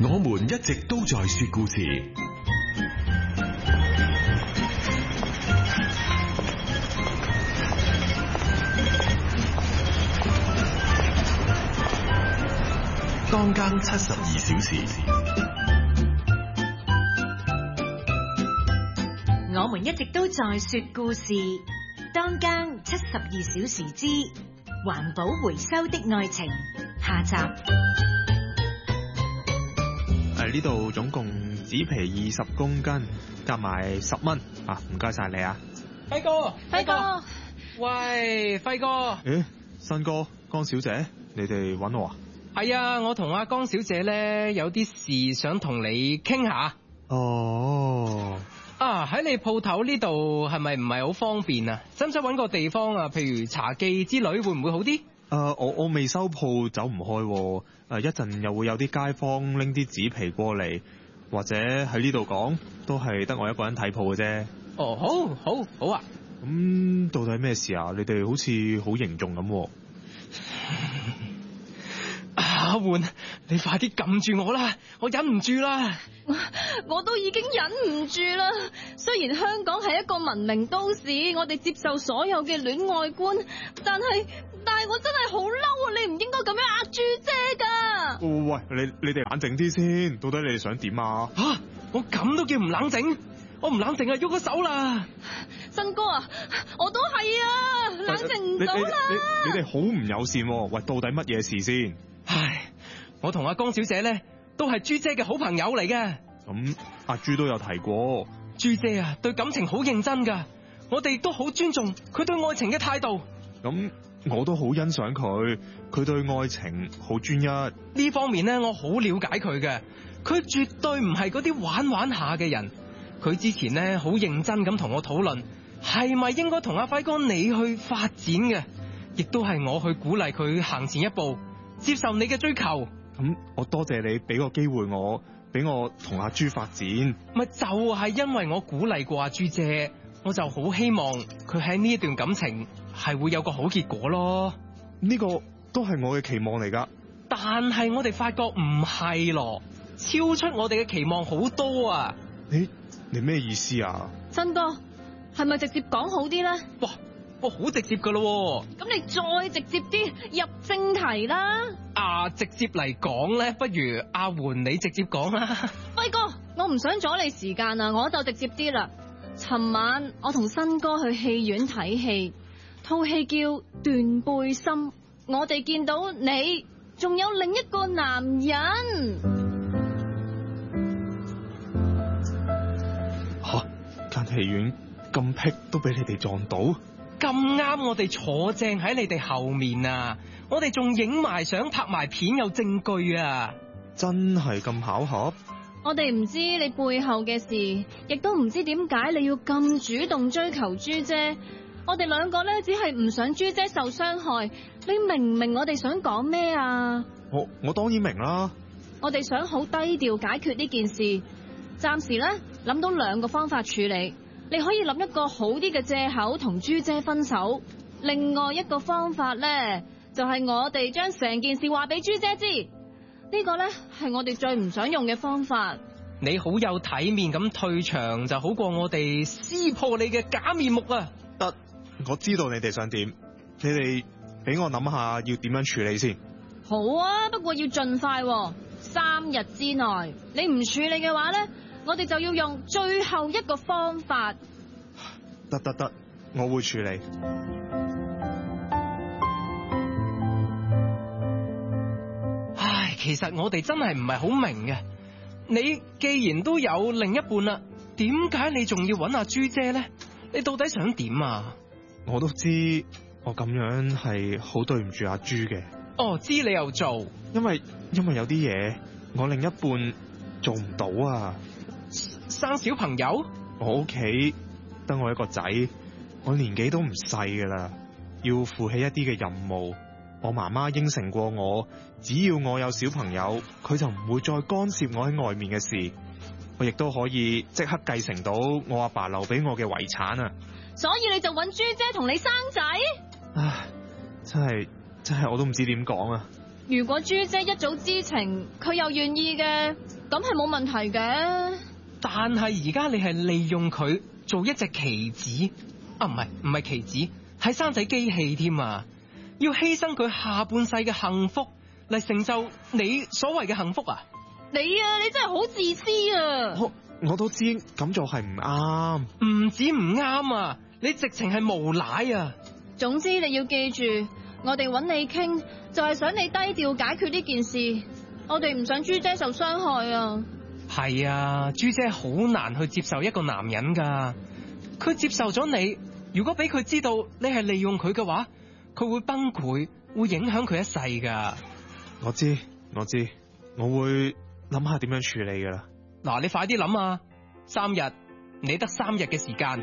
我們一直都在說故事。當更72小時， 我們一直都在說故事。當更72小時之環保回收的愛情下集。 呢度總共紙皮20公斤，夾埋10蚊啊！唔該晒你啊， 輝哥，喂，輝哥， 誒，新哥，江小姐，你哋揾我啊？ 係啊，我同阿江小姐咧有啲事想同你傾下。 哦， 喺你鋪頭呢度係咪唔係好方便啊？使唔使揾個地方啊？譬如茶記之類會唔會好啲？ 我未收鋪，走唔開。一陣又會有啲街坊拎啲紙皮過嚟，或者喺呢度講，都係得我一個人睇鋪嘅啫。 哦，好啊。 咁到底咩事啊？你哋好似好凝重咁。 阿媛，你快啲撳住我啦，我忍唔住啦。 我都已經忍唔住啦。雖然香港係一個文明都市，我哋接受所有嘅戀愛觀，但係我真係好嬲啊！你唔應該咁樣呃豬姐噶。 喂，你哋冷靜啲先，到底你哋想點啊？ 我咁都叫唔冷靜？我唔冷靜啊，喐咗手啦。 新哥啊，我都係啊，冷靜唔到啦。 你哋好唔友善喎。喂，到底乜嘢事先？ 我同阿江小姐咧都係豬姐嘅好朋友嚟嘅。 咁阿豬都有提過， 豬姐啊對感情好認真噶，我哋都好尊重佢對愛情嘅態度。 咁我都好欣賞佢對愛情好專一。 呢方面咧我好了解佢嘅，佢絕對唔係嗰啲玩下嘅人。佢之前咧好認真咁同我討論係咪應該同阿輝哥你去發展嘅，亦都係我去鼓勵佢行前一步，接受你嘅追求。 咁我多謝你俾個機會我，俾我同阿豬發展。 咪就係因為我鼓勵過阿豬姐，我就好希望佢喺呢一段感情係會有個好結果咯。 呢個都係我嘅期望嚟噶。 但係我哋發覺唔係咯，超出我哋嘅期望好多啊。 你咩意思啊？ 新哥，係咪直接講好啲咧？ 哇，好直接噶咯。 咁你再直接啲入正題啦。 直接嚟講咧，不如阿媛你直接講啦。 輝哥，我唔想阻你時間啊，我就直接啲啦。尋晚我同新哥去戲院睇戲，套戲叫《斷背心》，我哋見到你仲有另一個男人。 間戲院咁僻都俾你哋撞到， 咁啱我哋坐正喺你哋後面啊！我哋仲影埋相拍埋片有證據啊！ 真係咁巧合？ 我哋唔知你背後嘅事，亦都唔知點解你要咁主動追求豬姐。我哋兩個咧只係唔想豬姐受傷害，你明唔明我哋想講咩啊？ 我當然明啦。 我哋想好低調解決呢件事。暫時咧諗到2個方法處理，你可以諗一個好啲嘅借口同豬姐分手。另外一個方法咧就係我哋將成件事話俾豬姐知。呢個咧係我哋最唔想用嘅方法。 你好有體面咁退場就好過我哋撕破你嘅假面目啊！ 得，我知道你哋想點，你哋俾我諗下要點樣處理先。 好啊，不過要盡快，3日之內你唔處理嘅話咧，我哋就要用最後一個方法。 得，我會處理。 其實我哋真係唔係好明嘅。你既然都有另一半啦，點解你仲要揾阿豬姐呢？你到底想點啊？ 我都知我咁樣係好對唔住阿豬嘅。 知你又做， 因為有啲嘢我另一半做唔到啊。 生小朋友？ 我屋企得我一個仔，我年紀都唔細噶啦，要負起一啲嘅任務。我媽媽應承過我，只要我有小朋友，佢就唔會再干涉我喺外面嘅事。我亦都可以即刻繼承到我阿爸留俾我嘅遺產啊！ 所以你就揾豬姐同你生仔？ 唉，真係我都唔知點講啊！ 如果豬姐一早知情，佢又願意嘅， 咁係冇問題嘅。 但係而家你係利用佢做一隻棋子啊，唔係棋子，係生仔機器添啊！要犧牲佢下半世嘅幸福嚟成就你所謂嘅幸福啊！ 你真係好自私啊！ 我都知咁做係唔啱， 唔止唔啱啊！你直情係無賴啊！ 總之你要記住，我哋揾你傾就係想你低調解決呢件事，我哋唔想朱姐受傷害啊！ 係啊，朱姐好難去接受一個男人噶，佢接受咗你，如果俾佢知道你係利用佢嘅話，佢會崩潰，會影響佢一世噶。 我知，我會諗下點樣處理噶啦。 嗱，你快啲諗啊！3日，你得3日嘅時間。